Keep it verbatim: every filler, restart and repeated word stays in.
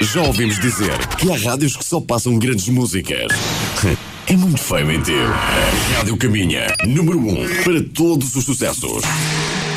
Já ouvimos dizer que há rádios que só passam grandes músicas. É muito feio mentir. A Rádio Caminha, número um para todos os sucessos.